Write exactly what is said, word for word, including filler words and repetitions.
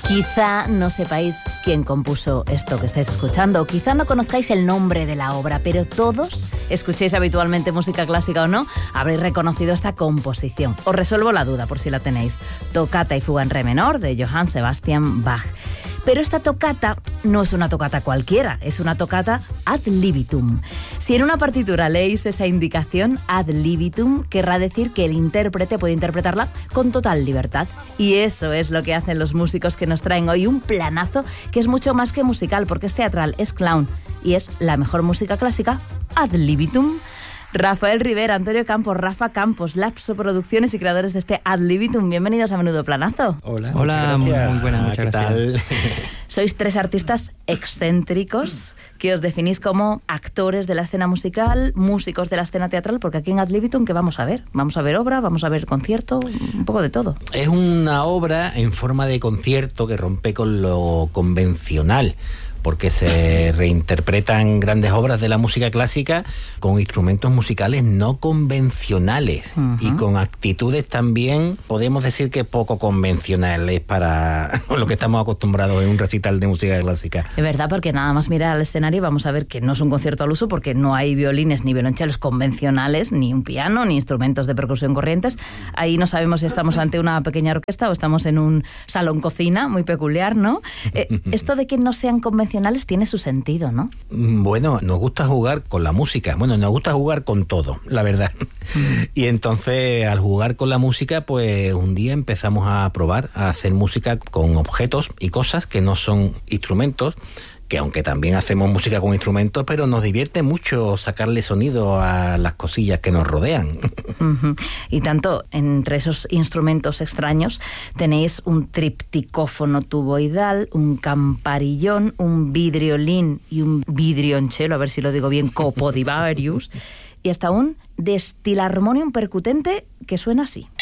Quizá no sepáis quién compuso esto que estáis escuchando, o quizá no conozcáis el nombre de la obra, pero todos, escuchéis habitualmente música clásica o no, habréis reconocido esta composición. Os resuelvo la duda por si la tenéis. Tocata y fuga en re menor de Johann Sebastian Bach. Pero esta tocata no es una tocata cualquiera, es una tocata ad libitum. Si en una partitura leéis esa indicación, ad libitum, querrá decir que el intérprete puede interpretarla con total libertad. Y eso es lo que hacen los músicos que nos traen hoy un planazo que es mucho más que musical, porque es teatral, es clown y es la mejor música clásica ad libitum. Rafael Rivera, Antonio Campos, Rafa Campos, Lapso Producciones y creadores de este Ad Libitum. Bienvenidos a Menudo Planazo. Hola, Hola, muy, muy buena, muchas ¿Qué gracias. tal? Sois tres artistas excéntricos que os definís como actores de la escena musical, músicos de la escena teatral, porque aquí en Ad Libitum, ¿qué vamos a ver? Vamos a ver obra, vamos a ver concierto, un poco de todo. Es una obra en forma de concierto que rompe con lo convencional, porque se reinterpretan grandes obras de la música clásica con instrumentos musicales no convencionales. Uh-huh. Y con actitudes también, podemos decir que poco convencionales para lo que estamos acostumbrados en un recital de música clásica. Es verdad, porque nada más mirar al escenario vamos a ver que no es un concierto al uso, porque no hay violines ni violonchelos convencionales, ni un piano, ni instrumentos de percusión corrientes. Ahí no sabemos si estamos ante una pequeña orquesta o estamos en un salón cocina muy peculiar, ¿no? Eh, esto de que no sean convencionales tiene su sentido, ¿no? Bueno, nos gusta jugar con la música. Bueno, nos gusta jugar con todo, la verdad. Mm. Y entonces, al jugar con la música, pues un día empezamos a probar a hacer música con objetos y cosas que no son instrumentos, que aunque también hacemos música con instrumentos, pero nos divierte mucho sacarle sonido a las cosillas que nos rodean. Uh-huh. Y tanto, entre esos instrumentos extraños tenéis un tripticófono tuboidal, un camparillón, un vidriolín y un vidrionchelo, a ver si lo digo bien, copodivarius, y hasta un destilarmonium percutente que suena así.